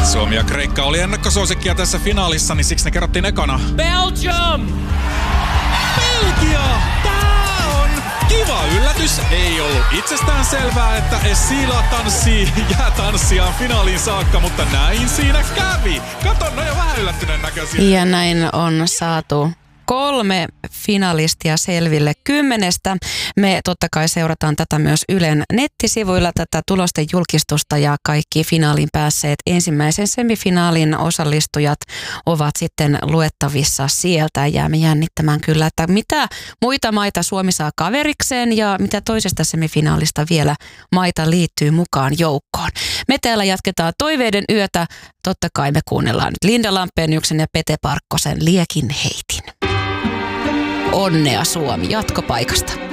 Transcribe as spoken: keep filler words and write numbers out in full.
Suomi ja Kreikka oli ennakkosuosikkia tässä finaalissa, niin siksi ne kerrottiin ekana. Belgium! Belgia! Tää on kiva yllätys. Ei ollut itsestään selvää, että Esila tanssii jäätanssiaan finaaliin saakka, mutta näin siinä kävi. Kato, no jo vähän yllättyneen näköisiä. Ja näin on saatu kolme finalistia selville kymmenestä. Me totta kai seurataan tätä myös Ylen nettisivuilla, tätä tulosten julkistusta, ja kaikki finaaliin päässeet ensimmäisen semifinaalin osallistujat ovat sitten luettavissa sieltä. Jäämme jännittämään kyllä, että mitä muita maita Suomi saa kaverikseen ja mitä toisesta semifinaalista vielä maita liittyy mukaan joukkoon. Me täällä jatketaan toiveiden yötä. Totta kai me kuunnellaan nyt Linda Lampeniuksen ja Pete Parkkosen Liekin heitin. Onnea Suomi jatkopaikasta.